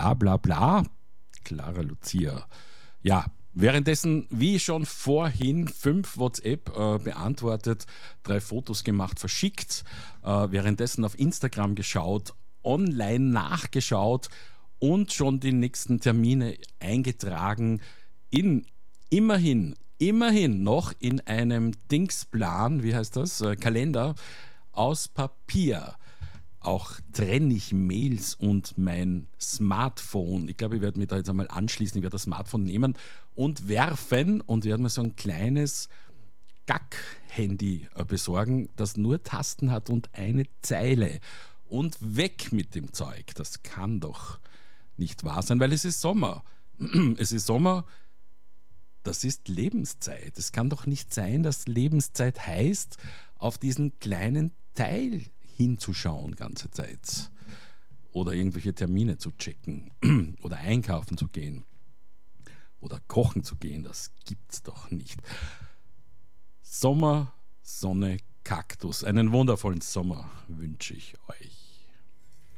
bla bla bla. Clara Lucia. Ja, währenddessen, wie schon vorhin, 5 WhatsApp beantwortet, 3 Fotos gemacht, verschickt, währenddessen auf Instagram geschaut, online nachgeschaut und schon die nächsten Termine eingetragen in immerhin noch in einem Dingsplan, wie heißt das, Kalender aus Papier. Auch trenne ich Mails und mein Smartphone. Ich glaube, ich werde mich da jetzt einmal anschließen. Ich werde das Smartphone nehmen und werfen und werde mir so ein kleines Gack-Handy besorgen, das nur Tasten hat und eine Zeile. Und weg mit dem Zeug. Das kann doch nicht wahr sein, weil es ist Sommer. Es ist Sommer, das ist Lebenszeit. Es kann doch nicht sein, dass Lebenszeit heißt, auf diesen kleinen Teil hinzuschauen ganze Zeit oder irgendwelche Termine zu checken oder einkaufen zu gehen oder kochen zu gehen. Das gibt's doch nicht. Sommer, Sonne, Kaktus. Einen wundervollen Sommer wünsche ich euch.